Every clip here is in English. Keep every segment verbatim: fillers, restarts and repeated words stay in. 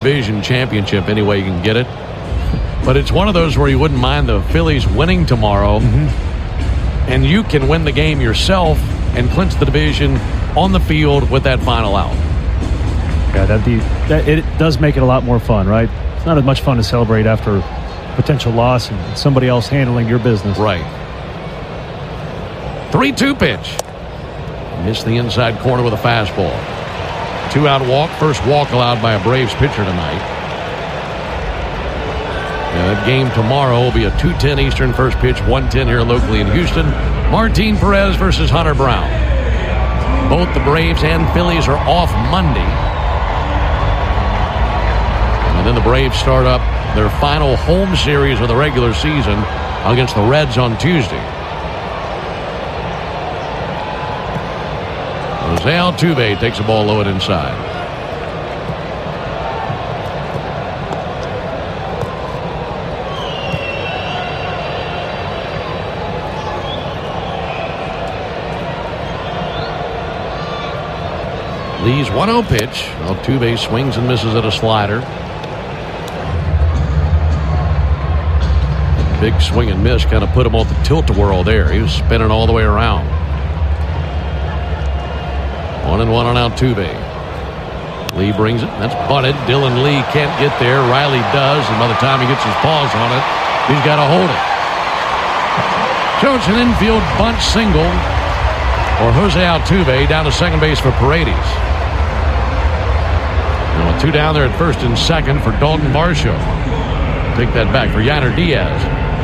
division championship any way you can get it. But it's one of those where you wouldn't mind the Phillies winning tomorrow, mm-hmm. and you can win the game yourself and clinch the division on the field with that final out. Yeah, that'd be, that, it does make it a lot more fun, right? It's not as much fun to celebrate after potential loss and somebody else handling your business. Right. three two pitch. Missed the inside corner with a fastball. Two-out walk. First walk allowed by a Braves pitcher tonight. Yeah, that game tomorrow will be a two ten Eastern first pitch, one ten here locally in Houston. Martin Perez versus Hunter Brown. Both the Braves and Phillies are off Monday. And then the Braves start up their final home series of the regular season against the Reds on Tuesday. Jose Altuve takes the ball low and inside. Lee's one oh pitch. Altuve swings and misses at a slider. Big swing and miss kind of put him off the tilt-a-whirl there. He was spinning all the way around. One and one on Altuve. Lee brings it. That's bunted. Dylan Lee can't get there. Riley does, and by the time he gets his paws on it, he's got to hold it. So it's an infield bunt single for Jose Altuve down to second base for Paredes. Now, two down there at first and second for Dalton Varsho. Take that back for Yainer Diaz.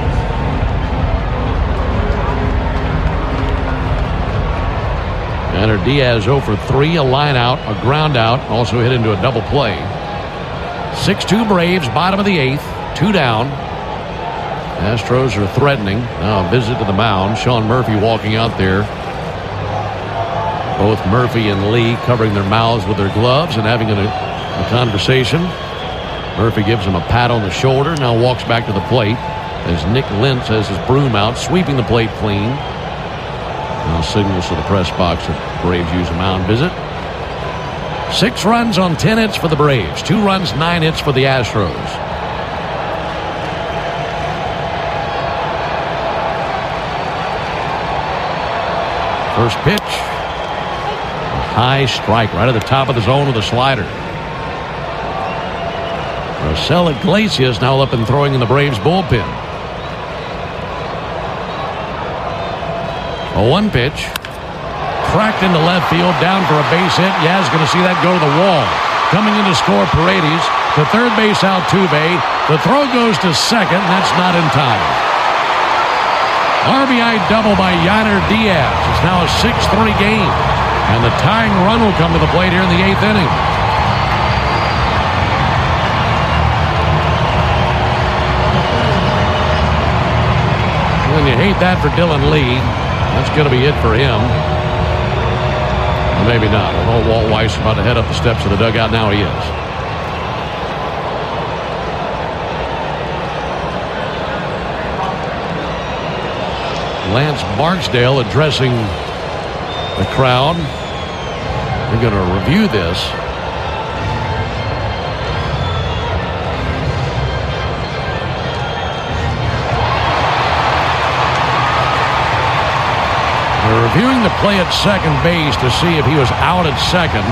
Yainer Diaz oh for three, a line out, a ground out, also hit into a double play. six two Braves, bottom of the eighth, two down. Astros are threatening. Now a visit to the mound. Sean Murphy walking out there. Both Murphy and Lee covering their mouths with their gloves and having a, a conversation. Murphy gives him a pat on the shoulder, now walks back to the plate as Nick Lentz has his broom out, sweeping the plate clean. Now signals to the press box that Braves use a mound visit. Six runs on ten hits for the Braves. Two runs, nine hits for the Astros. First pitch. A high strike right at the top of the zone with a slider. Marcell Iglesias now up and throwing in the Braves bullpen. A one pitch. Cracked into left field, down for a base hit. Yaz going to see that go to the wall. Coming in to score Paredes. To third base, Altuve. The throw goes to second, and that's not in time. R B I double by Yainer Diaz. It's now a six three game. And the tying run will come to the plate here in the eighth inning. And you hate that for Dylan Lee. That's going to be it for him. Or maybe not. Although Walt Weiss is about to head up the steps of the dugout. Now he is. Lance Barksdale addressing the crowd. They're going to review this. They're reviewing the play at second base to see if he was out at second.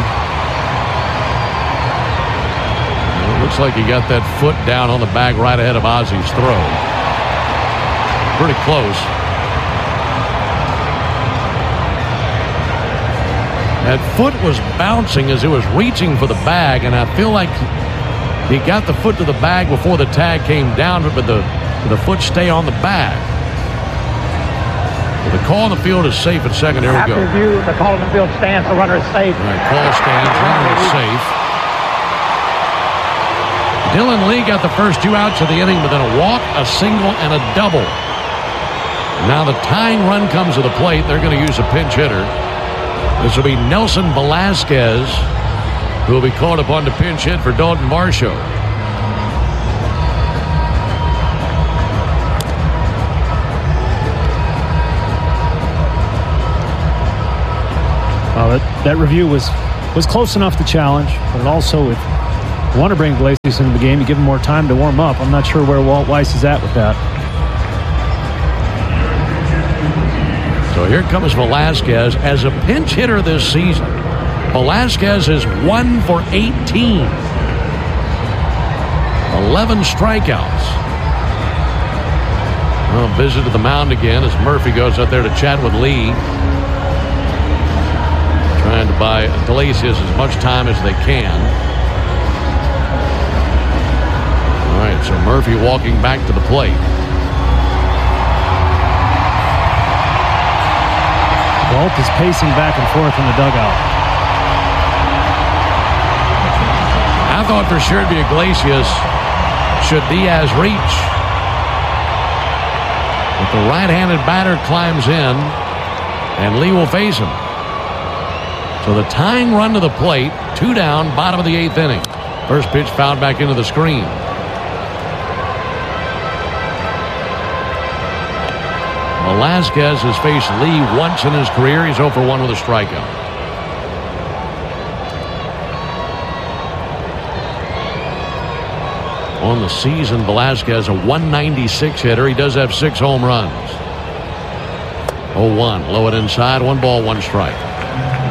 And it looks like he got that foot down on the bag right ahead of Ozzy's throw. Pretty close. That foot was bouncing as it was reaching for the bag, and I feel like he got the foot to the bag before the tag came down, but the, the foot stay on the bag. The call on the field is safe at second. Here we go. After review, the call on the field stands. The runner is safe. All right, call stands. Runner is safe. Dylan Lee got the first two outs of the inning, but then a walk, a single, and a double. Now the tying run comes to the plate. They're going to use a pinch hitter. This will be Nelson Velasquez, who will be called upon to pinch hit for Dalton Varsho. Well, that, that review was was close enough to challenge, but it also it want to bring Iglesias into the game. You give him more time to warm up. I'm not sure where Walt Weiss is at with that. So here comes Velasquez as a pinch hitter this season. Velasquez is one for eighteen. eleven strikeouts. Well, visit to the mound again as Murphy goes out there to chat with Lee. Trying to buy Iglesias as much time as they can. All right, so Murphy walking back to the plate. Walt is pacing back and forth in the dugout. I thought for sure it'd be Iglesias should Diaz reach. But the right-handed batter climbs in, and Lee will face him. So the tying run to the plate, two down, bottom of the eighth inning. First pitch fouled back into the screen. Velasquez has faced Lee once in his career. He's oh for one with a strikeout. On the season, Velasquez a one ninety-six hitter. He does have six home runs. oh one, low it inside, one ball, one strike.